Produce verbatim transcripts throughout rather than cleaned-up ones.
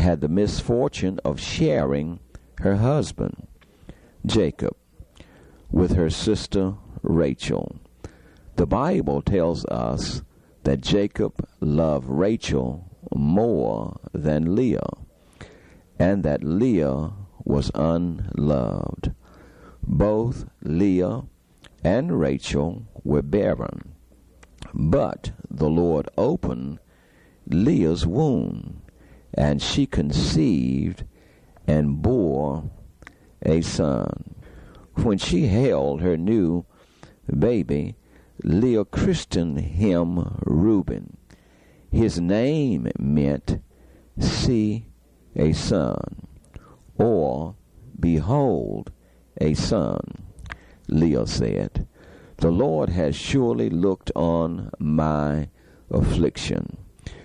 had the misfortune of sharing her husband, Jacob, with her sister Rachel. The Bible tells us that Jacob loved Rachel more than Leah, and that Leah was unloved. Both Leah and Rachel were barren, but the Lord opened Leah's womb, and she conceived and bore a son. When she held her new baby, Leah christened him Reuben. His name meant "see a son," or "behold a son." Leah said, "The Lord has surely looked on my affliction.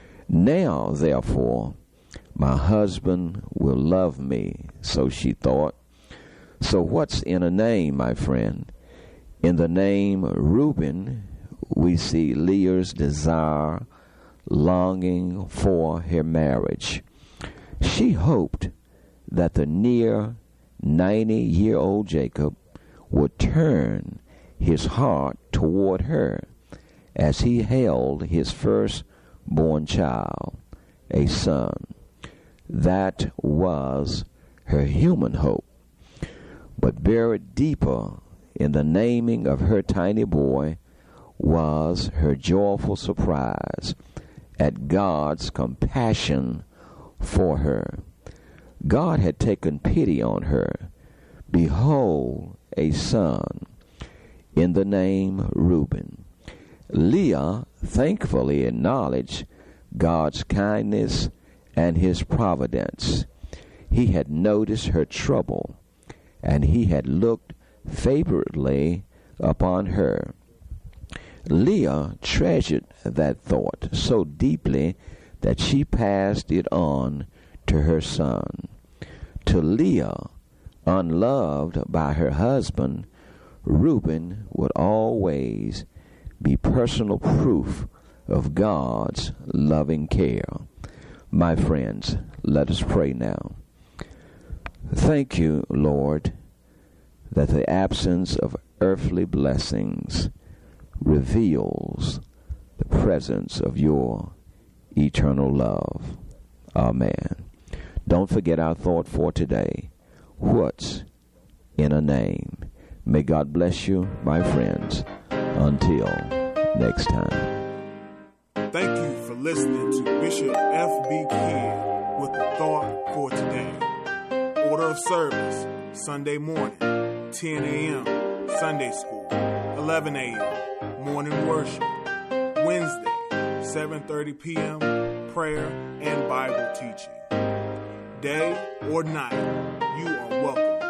Now, therefore, my husband will love me." So she thought. So what's in a name, my friend? In the name Reuben, we see Leah's desire, longing for her marriage. She hoped that the near ninety-year-old Jacob would turn his heart toward her as he held his first-born child, a son. That was her human hope. But buried deeper in the naming of her tiny boy was her joyful surprise at God's compassion for her. God had taken pity on her. Behold, a son, in the name Reuben. Leah thankfully acknowledged God's kindness and his providence. He had noticed her trouble, and he had looked favorably upon her. Leah treasured that thought so deeply that she passed it on to her son. To Leah, unloved by her husband, Reuben would always be personal proof of God's loving care. My friends, let us pray now. Thank you, Lord, that the absence of earthly blessings reveals the presence of your eternal love. Amen. Don't forget our thought for today. What's in a name? May God bless you, my friends. Until next time. Thank you for listening to Bishop F B. Kidd with the thought for today. Order of service, Sunday morning, ten a.m., Sunday school, eleven a.m., morning worship. Wednesday, seven thirty p.m., prayer and Bible teaching. Day or night, you are welcome